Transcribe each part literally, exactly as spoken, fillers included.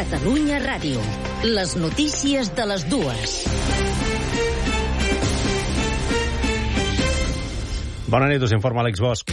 Catalunya Ràdio. Les notícies de les dues. Bona nit, us informa Àlex Bosch.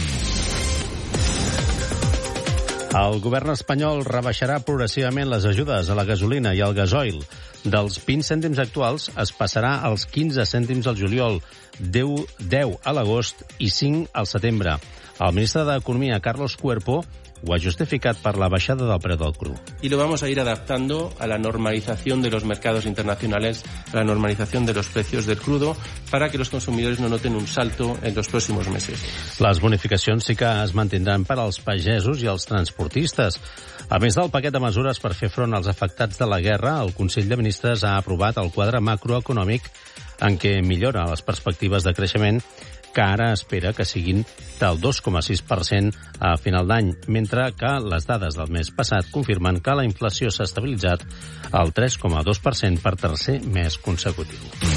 El govern espanyol rebaixarà progressivament les ajudes a la gasolina i al gasoil. Dels vint cèntims actuals es passarà als quinze cèntims al juliol, deu a l'agost i cinc al setembre. El ministre d'Economia, Carlos Cuerpo, ho ha justificat per la baixada del preu del cru. Y lo vamos a ir adaptando a la normalización de los mercados internacionales, a la normalización de los precios del crudo, para que los consumidores no noten un salto en los próximos meses. Les bonificacions sí que es mantindran per als pagesos i els transportistes. A més del paquet de mesures per fer front als afectats de la guerra, el Consell de Ministres ha aprovat el quadre macroeconòmic en què millora les perspectives de creixement, que ara espera que siguin del dos coma sis per cent a final d'any, mentre que les dades del mes passat confirmen que la inflació s'ha estabilitzat al tres coma dos per cent per tercer mes consecutiu.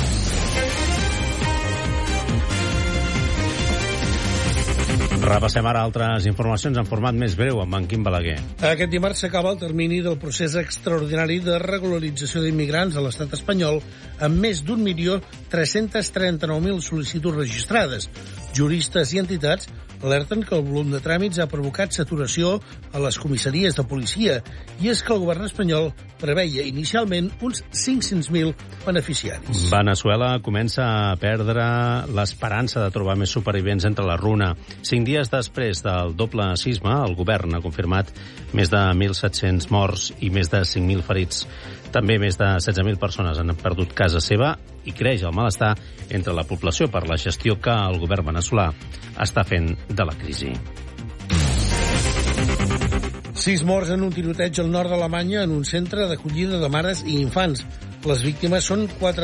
Repassem ara altres informacions en format més breu amb en Quim Balaguer. Aquest dimarts s'acaba el termini del procés extraordinari de regularització d'immigrants a l'estat espanyol amb més d'un milió tres-cents trenta-nou mil sol·licituds registrades. Juristes i entitats alerten que el volum de tràmits ha provocat saturació a les comissaries de policia i és que el govern espanyol preveia inicialment uns cinc-cents mil beneficiaris. Veneçuela comença a perdre l'esperança de trobar més supervivents entre la runa. Cinc dies després del doble sisme, el govern ha confirmat més de mil set-cents morts i més de cinc mil ferits. També més de setze mil persones han perdut casa seva i creix el malestar entre la població per la gestió que el govern veneçolà està fent de la crisi. Sis morts en un tiroteig al nord d'Alemanya en un centre d'acollida de mares i infants. Les víctimes són quatre